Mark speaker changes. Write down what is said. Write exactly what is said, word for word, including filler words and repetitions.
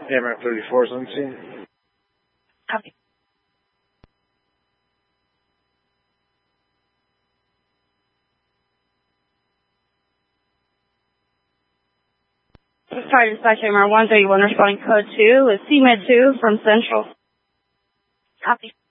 Speaker 1: AMRAP thirty-four is on scene.
Speaker 2: Copy. Sorry, dispatch A M R one thirty-one responding code two with C M E D two from Central. Copy.